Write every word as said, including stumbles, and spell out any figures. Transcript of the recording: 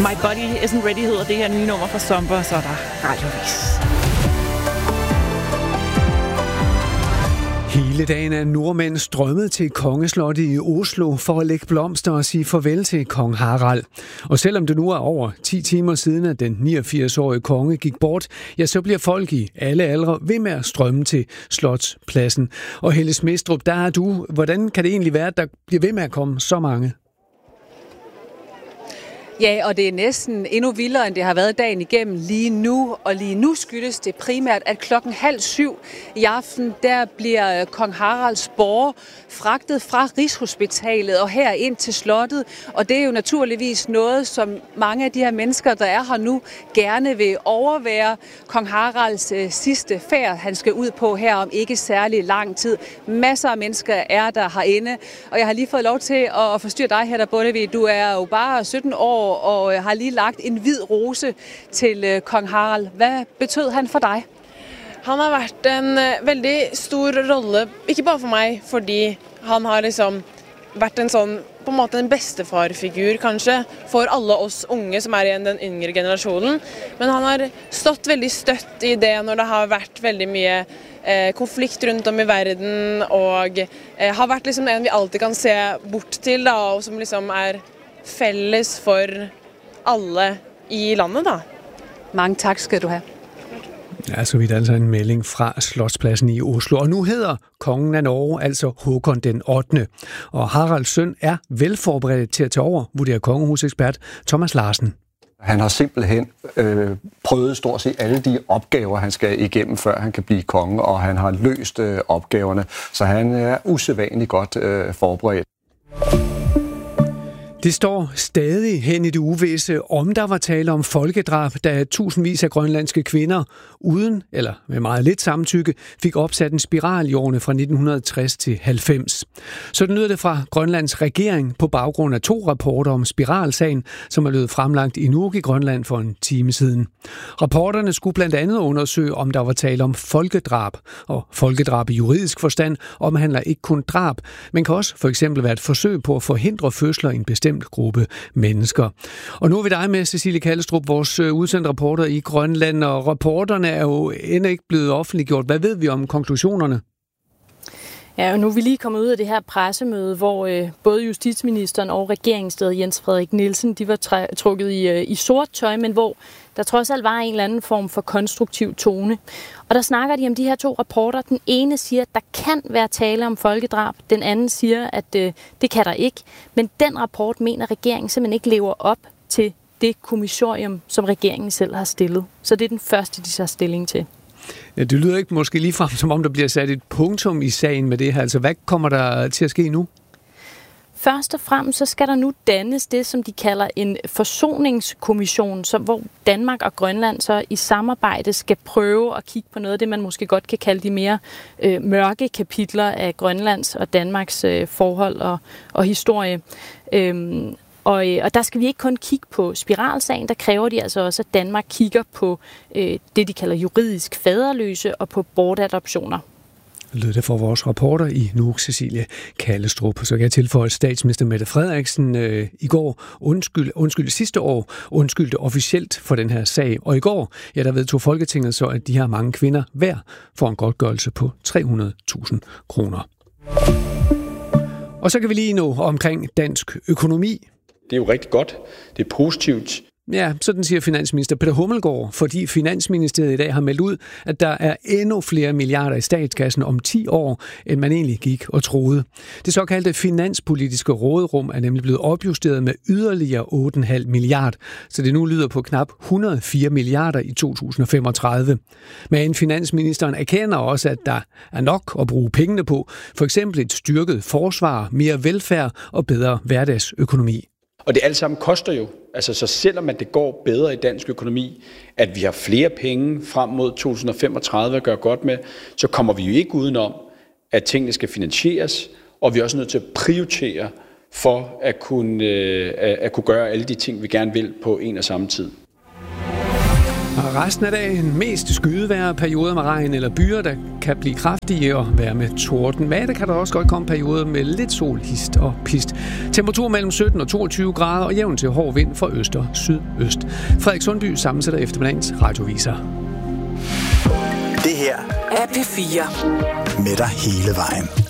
My Body Isn't Ready hedder det her nye nummer fra Zomber, så er der radiovis. Hele dagen er nordmænd strømmet til Kongeslottet i Oslo for at lægge blomster og sige farvel til kong Harald. Og selvom det nu er over ti timer siden, at den niogfirs-årige konge gik bort, ja, så bliver folk i alle aldre ved med at strømme til Slotspladsen. Og Helle Smidstrup, der er du. Hvordan kan det egentlig være, at der bliver ved med at komme så mange? Ja, og det er næsten endnu vildere, end det har været dagen igennem lige nu. Og lige nu skyldes det primært, at klokken halv syv i aften, der bliver kong Haralds borger fragtet fra Rigshospitalet og her ind til slottet. Og det er jo naturligvis noget, som mange af de her mennesker, der er her nu, gerne vil overvære. Kong Haralds øh, sidste færd, han skal ud på her om ikke særlig lang tid. Masser af mennesker er der herinde, og jeg har lige fået lov til at forstyrre dig her, der både. Du er jo bare sytten år, og har lige lagt en hvid rose til øh, kong Harald. Hvad betød han for dig? Han har været en uh, veldig stor rolle, ikke bare for mig, fordi han har liksom været en sådan, på en måte en bedstefarfigur kanskje, for alle os unge, som er i den yngre generationen. Men han har stått veldig støtt i det, når det har været veldig mye eh, konflikt rundt om i verden, og eh, har været liksom en, vi altid kan se bort til, da, og som liksom er fælles for alle i landet, da. Mange tak skal du have. Ja, så vidt altså en melding fra Slotspladsen i Oslo. Og nu hedder kongen af Norge altså Håkon den ottende. Og Haralds søn er velforberedt til at tage over, vurderer kongehusekspert Thomas Larsen. Han har simpelthen øh, prøvet stort set alle de opgaver, han skal igennem, før han kan blive konge, og han har løst øh, opgaverne. Så han er usædvanligt godt øh, forberedt. Det står stadig hen i det uvisse, om der var tale om folkedrab, da tusindvis af grønlandske kvinder uden, eller med meget lidt samtykke, fik opsat en spiral i årene fra nitten tres til halvfems. Sådan lyder det fra Grønlands regering på baggrund af to rapporter om spiralsagen, som er blevet fremlagt i Nuuk i Grønland for en time siden. Rapporterne skulle blandt andet undersøge, om der var tale om folkedrab, og folkedrab i juridisk forstand omhandler ikke kun drab, men kan også for eksempel være et forsøg på at forhindre fødsler i en bestemt gruppe mennesker. Og nu er vi dig med, Cecilie Kallestrup, vores udsendte reporter i Grønland, og rapporterne er jo endnu ikke blevet offentliggjort. Hvad ved vi om konklusionerne? Ja, og nu er vi lige kommet ud af det her pressemøde, hvor øh, både justitsministeren og regeringsleder Jens Frederik Nielsen, de var træ- trukket i, øh, i sort tøj, men hvor der trods alt var en eller anden form for konstruktiv tone. Og der snakker de om de her to rapporter. Den ene siger, at der kan være tale om folkedrab. Den anden siger, at øh, det kan der ikke. Men den rapport mener regeringen simpelthen ikke lever op til det kommissorium, som regeringen selv har stillet. Så det er den første, de tager stilling til. Ja, det lyder ikke måske ligefrem, som om der bliver sat et punktum i sagen med det her. Altså, hvad kommer der til at ske nu? Først og fremmest så skal der nu dannes det, som de kalder en forsoningskommission, som, hvor Danmark og Grønland så i samarbejde skal prøve at kigge på noget af det, man måske godt kan kalde de mere øh, mørke kapitler af Grønlands og Danmarks øh, forhold og, og historie. Øhm, Og, og der skal vi ikke kun kigge på spiralsagen, der kræver de altså også, at Danmark kigger på øh, det, de kalder juridisk faderløse og på bortadoptioner. Lød det for vores reporter i Nuuk, Cecilie Kallestrup. Så kan jeg tilføje, at statsminister Mette Frederiksen øh, i går undskyld, undskyld sidste år undskyldte officielt for den her sag. Og i går, ja, der vedtog Folketinget så, at de her mange kvinder hver får en godtgørelse på tre hundrede tusind kroner. Og så kan vi lige nå omkring dansk økonomi. Det er jo rigtig godt. Det er positivt. Ja, sådan siger finansminister Peter Hummelgaard, fordi Finansministeriet i dag har meldt ud, at der er endnu flere milliarder i statskassen om ti år, end man egentlig gik og troede. Det såkaldte finanspolitiske råderum er nemlig blevet opjusteret med yderligere otte komma fem milliarder, så det nu lyder på knap et hundrede og fire milliarder i to tusind og femogtredive. Men finansministeren erkender også, at der er nok at bruge pengene på, for eksempel et styrket forsvar, mere velfærd og bedre hverdagsøkonomi. Og det alt sammen koster jo. Altså, så selvom at det går bedre i dansk økonomi, at vi har flere penge frem mod to tusind og femogtredive at gøre godt med, så kommer vi jo ikke udenom, at tingene skal finansieres, og vi er også nødt til at prioritere for at kunne, øh, at kunne gøre alle de ting, vi gerne vil på en og samme tid. Og resten af dagen mest skydevejr, perioder med regn eller byer, der kan blive kraftige og være med torden. Men der kan der også godt komme perioder med lidt sol, hist og pist. Temperatur mellem sytten og toogtyve grader og jævn til hård vind fra øst og sydøst. Frederik Sundby sammensætter eftermiddagens radioviser. Det her er P fire. Med dig hele vejen.